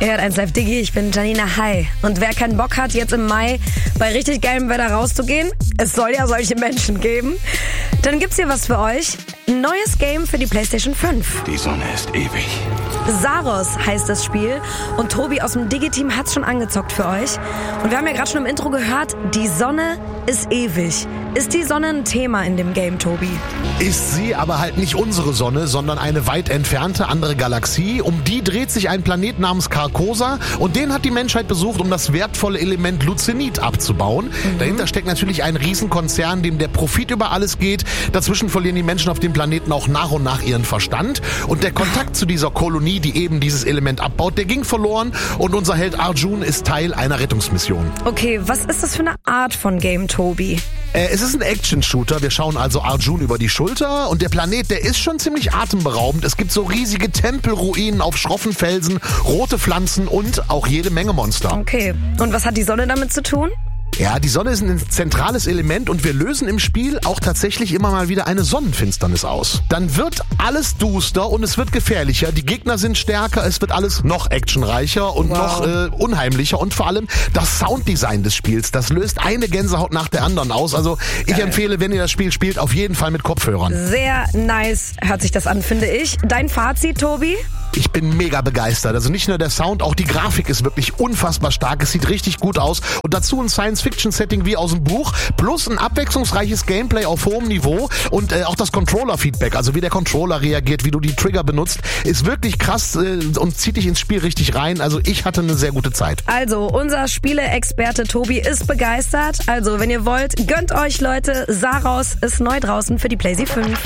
Ihr hört 1 Live Digi, ich bin Janina. Hi. Und wer keinen Bock hat, jetzt im Mai bei richtig geilem Wetter rauszugehen, es soll ja solche Menschen geben, dann gibt's hier was für euch. Ein neues Game für die PlayStation 5. Die Sonne ist ewig. Saros heißt das Spiel und Tobi aus dem Digi-Team hat's schon angezockt für euch. Und wir haben ja gerade schon im Intro gehört, die Sonne ist ewig. Ist die Sonne ein Thema in dem Game, Tobi? Ist sie, aber halt nicht unsere Sonne, sondern eine weit entfernte andere Galaxie. Um die dreht sich ein Planet namens Carcosa und den hat die Menschheit besucht, um das wertvolle Element Lucenit abzubauen. Dahinter steckt natürlich ein Riesenkonzern, dem der Profit über alles geht. Dazwischen verlieren die Menschen auf dem Planeten auch nach und nach ihren Verstand. Und der Kontakt zu dieser Kolonie, die eben dieses Element abbaut, der ging verloren und unser Held Arjun ist Teil einer Rettungsmission. Okay, was ist das für eine Art von Game, Tobi? Es ist ein Action-Shooter. Wir schauen also Arjun über die Schulter und der Planet, der ist schon ziemlich atemberaubend. Es gibt so riesige Tempelruinen auf schroffen Felsen, rote Pflanzen und auch jede Menge Monster. Okay, und was hat die Sonne damit zu tun? Ja, die Sonne ist ein zentrales Element und wir lösen im Spiel auch tatsächlich immer mal wieder eine Sonnenfinsternis aus. Dann wird alles duster und es wird gefährlicher, die Gegner sind stärker, es wird alles noch actionreicher und noch unheimlicher und vor allem das Sounddesign des Spiels, das löst eine Gänsehaut nach der anderen aus. Also ich empfehle, wenn ihr das Spiel spielt, auf jeden Fall mit Kopfhörern. Sehr nice hört sich das an, finde ich. Dein Fazit, Tobi? Ich bin mega begeistert. Also nicht nur der Sound, auch die Grafik ist wirklich unfassbar stark. Es sieht richtig gut aus. Und dazu ein Science-Fiction-Setting wie aus dem Buch. Plus ein abwechslungsreiches Gameplay auf hohem Niveau. Und auch das Controller-Feedback, also wie der Controller reagiert, wie du die Trigger benutzt, ist wirklich krass und zieht dich ins Spiel richtig rein. Also ich hatte eine sehr gute Zeit. Also unser Spieleexperte Tobi ist begeistert. Also wenn ihr wollt, gönnt euch, Leute. Saros ist neu draußen für die PlayStation 5.